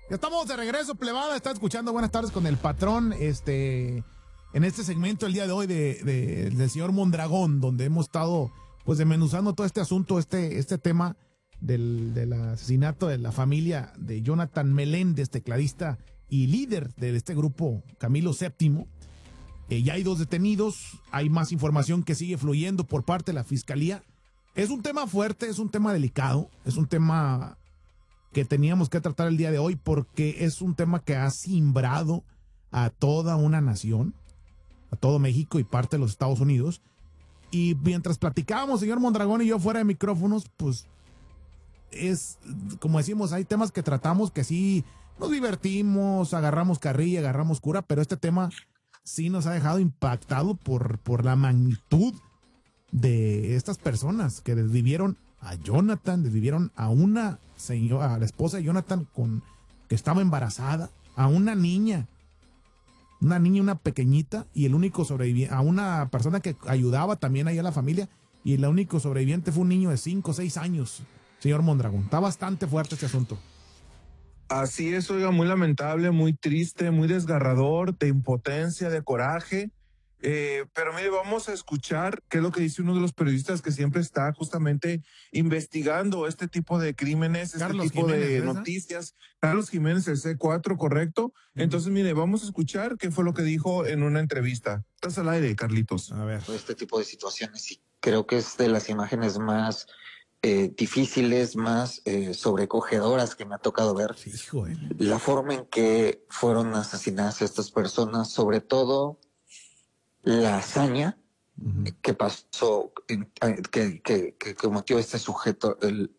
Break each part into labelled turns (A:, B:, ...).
A: Ya estamos de regreso, plebada. Está escuchando Buenas tardes con el patrón. En este segmento el día de hoy del señor Mondragón, donde hemos estado pues desmenuzando todo este asunto, este tema del asesinato de la familia de Jonathan Meléndez, tecladista y líder de este grupo Camilo VII. Ya hay 2 detenidos, hay más información que sigue fluyendo por parte de la fiscalía. Es un tema fuerte, es un tema delicado, es un tema que teníamos que tratar el día de hoy porque es un tema que ha cimbrado a toda una nación, a todo México y parte de los Estados Unidos. Y mientras platicábamos, señor Mondragón y yo fuera de micrófonos, pues es, como decimos, hay temas que tratamos que sí nos divertimos, agarramos carrilla, agarramos cura, pero este tema sí nos ha dejado impactado por la magnitud de estas personas que desvivieron a Jonathan, desvivieron a una señora, a la esposa de Jonathan que estaba embarazada, a una niña, una pequeñita, y el único sobreviviente, a una persona que ayudaba también ahí a la familia, y el único sobreviviente fue un niño de 5 o 6 años, señor Mondragón. Está bastante fuerte este asunto.
B: Así es, oiga, muy lamentable, muy triste, muy desgarrador, de impotencia, de coraje. Pero mire, vamos a escuchar qué es lo que dice uno de los periodistas que siempre está justamente investigando este tipo de crímenes,
A: Carlos
B: este tipo
A: Jiménez,
B: de
A: ¿esa?
B: noticias. Carlos Jiménez, el C4, ¿correcto? Entonces, mire, vamos a escuchar qué fue lo que dijo en una entrevista. Estás al aire, Carlitos.
A: A ver.
C: Este tipo de situaciones y creo que es de las imágenes más difíciles, más sobrecogedoras que me ha tocado ver.
A: Hijo de...
C: La forma en que fueron asesinadas estas personas, sobre todo la hazaña que pasó, que cometió este sujeto,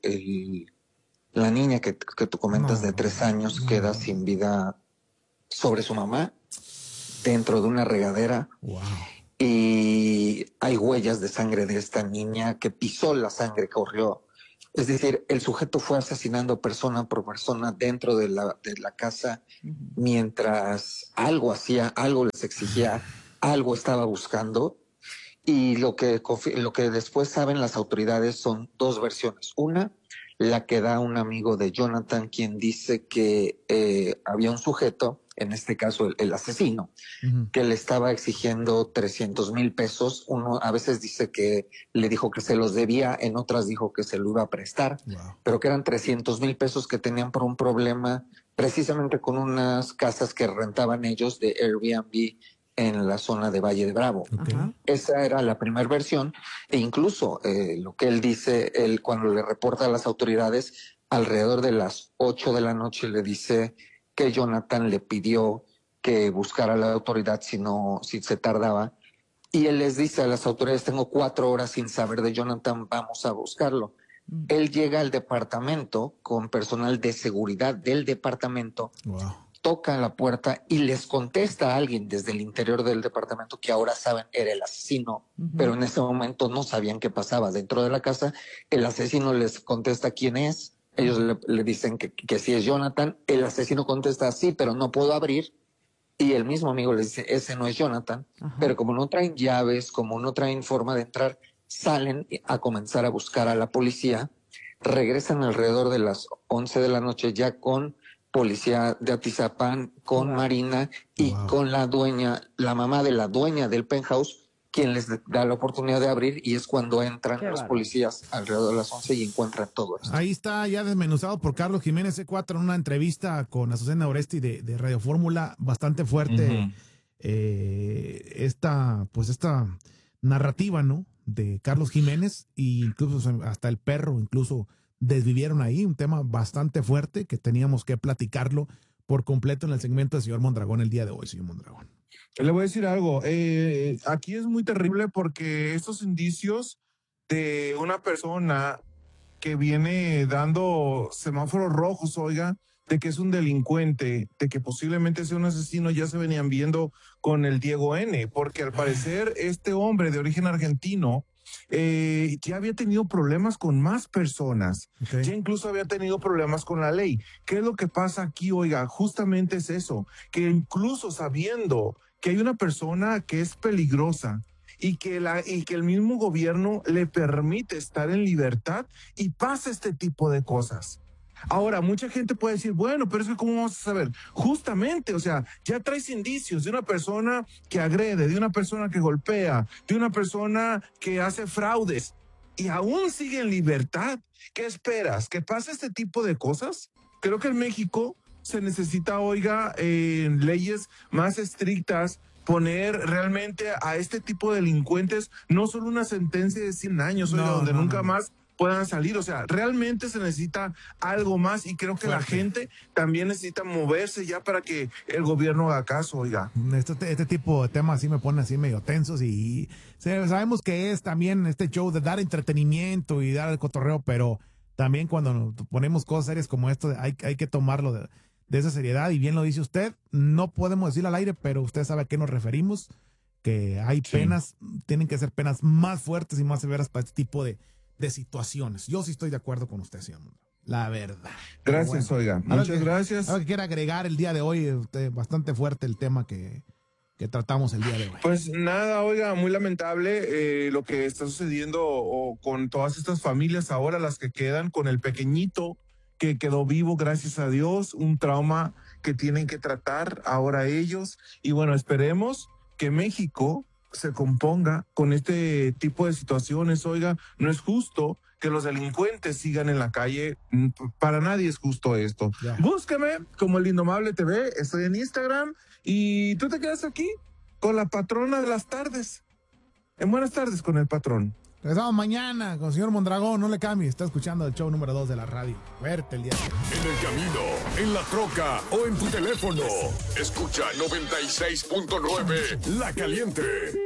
C: la niña que tú comentas de 3 años queda sin vida sobre su mamá dentro de una regadera.
A: Wow.
C: Y hay huellas de sangre de esta niña que pisó la sangre que corrió. Es decir, el sujeto fue asesinando persona por persona dentro de la casa mientras algo hacía, algo les exigía, algo estaba buscando. Y lo que después saben las autoridades son 2 versiones. Una, la que da un amigo de Jonathan, quien dice que había un sujeto, en este caso el asesino, que le estaba exigiendo 300,000 pesos. Uno a veces dice que le dijo que se los debía, en otras dijo que se lo iba a prestar, pero que eran 300,000 pesos que tenían por un problema precisamente con unas casas que rentaban ellos de Airbnb en la zona de Valle de Bravo. Esa era la primera versión, e incluso lo que él dice, él cuando le reporta a las autoridades, alrededor de las 8 de la noche le dice que Jonathan le pidió que buscara a la autoridad si se tardaba, y él les dice a las autoridades: tengo 4 horas sin saber de Jonathan, vamos a buscarlo. Él llega al departamento con personal de seguridad del departamento, toca la puerta y les contesta a alguien desde el interior del departamento que ahora saben era el asesino, pero en ese momento no sabían qué pasaba dentro de la casa. El asesino les contesta quién es, ellos le dicen que sí es Jonathan, el asesino contesta sí, pero no puedo abrir, y el mismo amigo les dice ese no es Jonathan, pero como no traen llaves, como no traen forma de entrar, salen a comenzar a buscar a la policía, regresan alrededor de las 11 de la noche ya con policía de Atizapán, con Marina y con la dueña, la mamá de la dueña del penthouse, quien les da la oportunidad de abrir, y es cuando entran los policías alrededor de las 11 y encuentran todo esto.
A: Ahí está ya desmenuzado por Carlos Jiménez C4 en una entrevista con Azucena Oresti de Radio Fórmula, bastante fuerte. Esta narrativa, ¿no? De Carlos Jiménez, e incluso hasta el perro, incluso desvivieron ahí, un tema bastante fuerte que teníamos que platicarlo por completo en el segmento del señor Mondragón el día de hoy, señor Mondragón.
B: Le voy a decir algo, aquí es muy terrible porque estos indicios de una persona que viene dando semáforos rojos, oiga, de que es un delincuente, de que posiblemente sea un asesino, ya se venían viendo con el Diego N., porque al parecer este hombre de origen argentino ya había tenido problemas con más personas, ya incluso había tenido problemas con la ley. ¿Qué es lo que pasa aquí, oiga? Justamente es eso, que incluso sabiendo que hay una persona que es peligrosa, y que el mismo gobierno le permite estar en libertad y pasa este tipo de cosas. Ahora, mucha gente puede decir, bueno, pero es que ¿cómo vamos a saber? Justamente, o sea, ya traes indicios de una persona que agrede, de una persona que golpea, de una persona que hace fraudes y aún sigue en libertad. ¿Qué esperas? ¿Que pase este tipo de cosas? Creo que en México se necesita, oiga, leyes más estrictas, poner realmente a este tipo de delincuentes no solo una sentencia de 100 años, oiga, donde nunca más puedan salir. O sea, realmente se necesita algo más y creo que la gente también necesita moverse ya para que el gobierno haga caso, oiga.
A: Este tipo de temas sí me pone así medio tensos y sabemos que es también este show de dar entretenimiento y dar el cotorreo, pero también cuando nos ponemos cosas serias como esto hay que tomarlo de esa seriedad, y bien lo dice usted, no podemos decir al aire, pero usted sabe a qué nos referimos, que hay penas, tienen que ser penas más fuertes y más severas para este tipo de situaciones. Yo sí estoy de acuerdo con usted, señor. La verdad.
B: Gracias, oiga. Muchas gracias.
A: Algo que quiera agregar el día de hoy, bastante fuerte el tema que tratamos el día de hoy.
B: Pues nada, oiga, muy lamentable lo que está sucediendo con todas estas familias ahora, las que quedan, con el pequeñito que quedó vivo, gracias a Dios, un trauma que tienen que tratar ahora ellos. Y bueno, esperemos que México se componga con este tipo de situaciones. Oiga, no es justo que los delincuentes sigan en la calle. Para nadie es justo esto. Búsqueme como El Indomable TV, estoy en Instagram y tú te quedas aquí con la patrona de las tardes. En Buenas Tardes con el patrón.
A: Regresamos mañana con el señor Mondragón, no le cambie, está escuchando el show número 2 de la radio. Fuerte el día.
D: En el camino, en la troca o en tu teléfono, escucha 96.9 La Caliente.